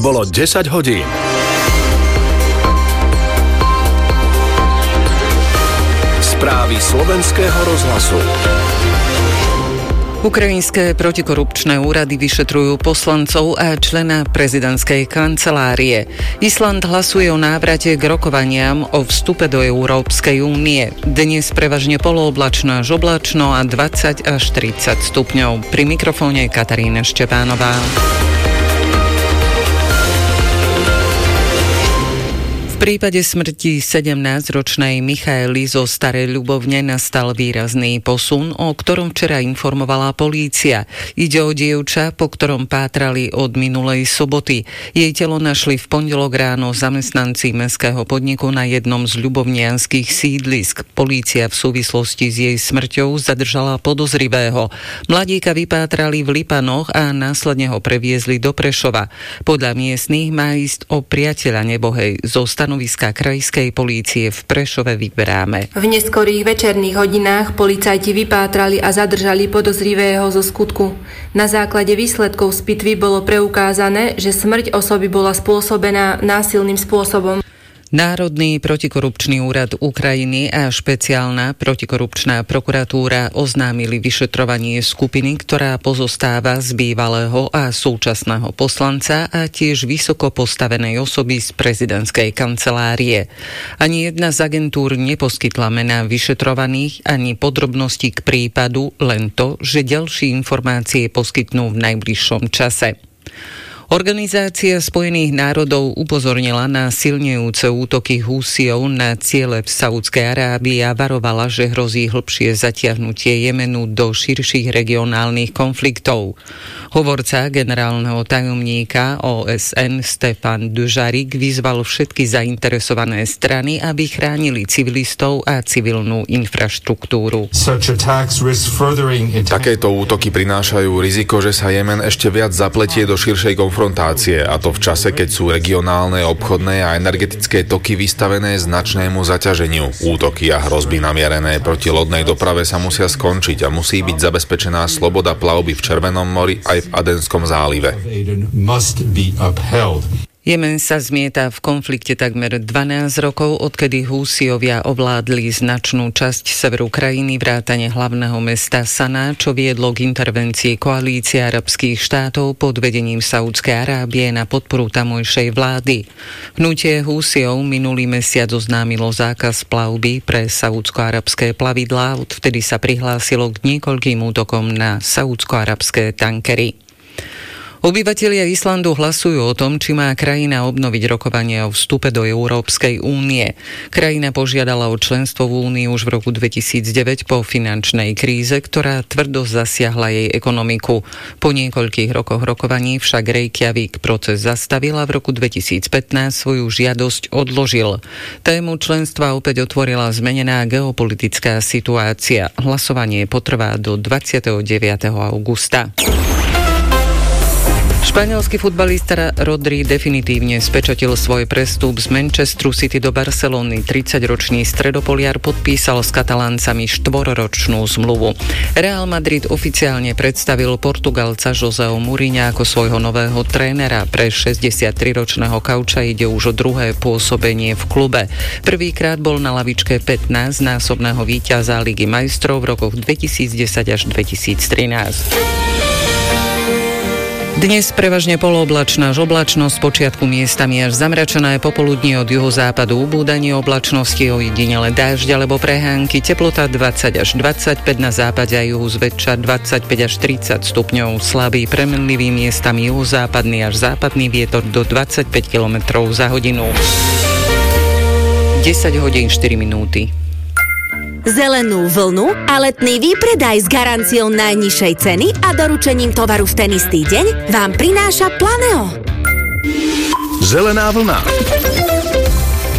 Bolo 10 hodín. Správy Slovenského rozhlasu. Ukrajinské protikorupčné úrady vyšetrujú poslancov a člena prezidentskej kancelárie. Island hlasuje o návrate k rokovaniam o vstupe do Európskej únie. Dnes prevažne polooblačno až oblačno a 20 až 30 stupňov. Pri mikrofóne Katarína Štepánová. V prípade smrti 17-ročnej Michaely zo Starej Ľubovne nastal výrazný posun, o ktorom včera informovala polícia. Ide o dievča, po ktorom pátrali od minulej soboty. Jej telo našli v pondelok ráno zamestnanci mestského podniku na jednom z ľubovnianskych sídlisk. Polícia v súvislosti s jej smrťou zadržala podozrivého. Mladíka vypátrali v Lipanoch a následne ho previezli do Prešova. Podľa miestnych má ísť o priateľa nebohej zo stanoviska krajskej polície v Prešove vyberáme. V neskorých večerných hodinách policajti vypátrali a zadržali podozrivého zo skutku. Na základe výsledkov z pitvy bolo preukázané, že smrť osoby bola spôsobená násilným spôsobom. Národný protikorupčný úrad Ukrajiny a špeciálna protikorupčná prokuratúra oznámili vyšetrovanie skupiny, ktorá pozostáva z bývalého a súčasného poslanca a tiež vysoko postavenej osoby z prezidentskej kancelárie. Ani jedna z agentúr neposkytla mená vyšetrovaných ani podrobnosti k prípadu, len to, že ďalšie informácie poskytnú v najbližšom čase. Organizácia Spojených národov upozornila na silnejúce útoky Húsijov na ciele v Saúdskej Arábii a varovala, že hrozí hlbšie zatiahnutie Jemenu do širších regionálnych konfliktov. Hovorca generálneho tajomníka OSN Stefan Dujarric vyzval všetky zainteresované strany, aby chránili civilistov a civilnú infraštruktúru. Takéto útoky prinášajú riziko, že sa Jemen ešte viac zapletie do širšej konfrontácie, a to v čase, keď sú regionálne, obchodné a energetické toky vystavené značnému zaťaženiu. Útoky a hrozby namierené proti lodnej doprave sa musia skončiť a musí byť zabezpečená sloboda plavby v Červenom mori aj v Adenskom zálive. Jemen sa zmieta v konflikte takmer 12 rokov, odkedy Húsijovia ovládli značnú časť severu krajiny vrátane hlavného mesta Saná, čo viedlo k intervencii koalície arabských štátov pod vedením Saúdskej Arábie na podporu tamojšej vlády. Hnutie Húsijov minulý mesiac oznámilo zákaz plavby pre saúdsko-arabské plavidlá, odvtedy sa prihlásilo k niekoľkým útokom na saúdsko-arabské tankery. Obyvatelia Islandu hlasujú o tom, či má krajina obnoviť rokovanie o vstupe do Európskej únie. Krajina požiadala o členstvo v únii už v roku 2009 po finančnej kríze, ktorá tvrdo zasiahla jej ekonomiku. Po niekoľkých rokoch rokovaní však Reykjavík proces zastavil a v roku 2015 svoju žiadosť odložil. Tému členstva opäť otvorila zmenená geopolitická situácia. Hlasovanie potrvá do 29. augusta. Španielský futbalista Rodri definitívne spečatil svoj prestup z Manchesteru City do Barcelony. 30-ročný stredopoliar podpísal s Kataláncami 4-ročnú zmluvu. Real Madrid oficiálne predstavil Portugalca Joseho Mourinha ako svojho nového trénera. Pre 63-ročného kauča ide už o druhé pôsobenie v klube. Prvýkrát bol na lavičke 15-násobného víťaza Ligy majstrov v rokoch 2010 až 2013. Dnes prevažne polooblačná až oblačno, z počiatku miestami až zamračené, popoludní od juhozápadu ubúdanie oblačnosti, ojedinele dážď alebo prehánky, teplota 20 až 25, na západe a juhu zväčša 25 až 30 stupňov, slabý premenlivý miestami juhozápadný až západný vietor do 25 km za hodinu. 10 hodín 4 minúty. Zelenú vlnu a letný výpredaj s garanciou najnižšej ceny a doručením tovaru v ten istý deň vám prináša Planeo. Zelená vlna.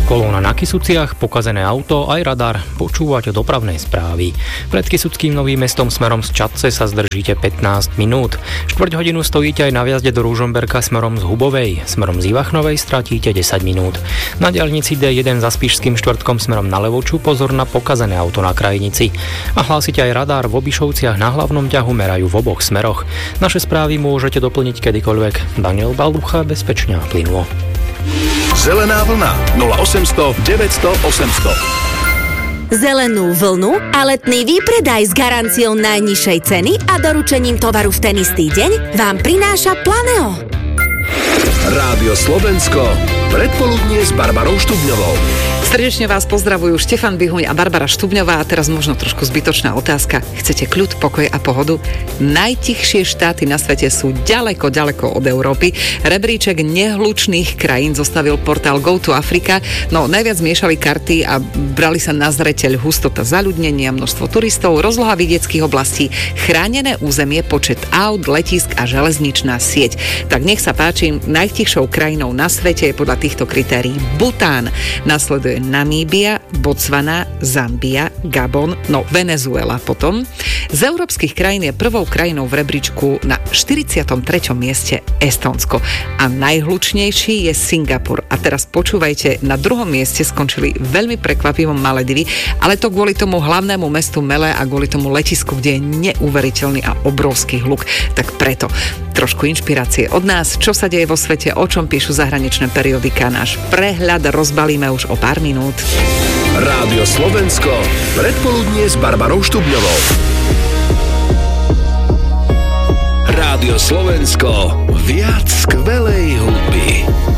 Kolóna na Kysuciach, pokazené auto, aj radar. Počúvate dopravné správy. Pred Kysuckým Novým Mestom smerom z Čadce sa zdržíte 15 minút. 4 hodinu stojíte aj na vjazde do Ružomberka smerom z Hubovej. Smerom z Ivachnovej stratíte 10 minút. Na diaľnici D1 za Spišským štvrtkom smerom na Levoču pozor na pokazené auto na Krajnici. A hlásite aj radar, v Obišovciach na hlavnom ťahu merajú v oboch smeroch. Naše správy môžete doplniť kedykoľvek. Daniel Balducha, bezpečne a plynulo. Zelená vlna 0800 900 800. Zelenú vlnu a letný výpredaj s garanciou najnižšej ceny a doručením tovaru v ten istý deň vám prináša Planeo. Rádio Slovensko, predpoludnie s Barbarou Štubňovou. Srdečne vás pozdravujú Štefan Bihuň a Barbara Štubňová. A teraz možno trošku zbytočná otázka. Chcete kľud, pokoj a pohodu? Najtichšie štáty na svete sú ďaleko, ďaleko od Európy. Rebríček nehlučných krajín zostavil portál Go to Africa. No, najviac miešali karty a brali sa na zreteľ hustota zaľudnenia, množstvo turistov, rozloha vidieckých oblastí, chránené územie, počet aut, letisk a železničná sieť. Tak nech sa páči, najtichšou krajinou na svete je podľa týchto kritérií Bután. Nasleduje Namíbia, Botswana, Zambia, Gabon, no Venezuela potom. Z európskych krajín je prvou krajinou v rebríčku na 43. mieste Estónsko. A najhlučnejší je Singapur. A teraz počúvajte, na druhom mieste skončili veľmi prekvapivo Maledivy, ale to kvôli tomu hlavnému mestu Mele a kvôli tomu letisku, kde je neuveriteľný a obrovský hluk. Tak preto trošku inšpirácie od nás, čo sa deje vo svete, o čom píšu zahraničné periodika. Náš prehľad rozbalíme už o pár minút. Rádio Slovensko, predpoludnie s Barbarou Štubňovou. Rádio Slovensko, viac skvelej hudby.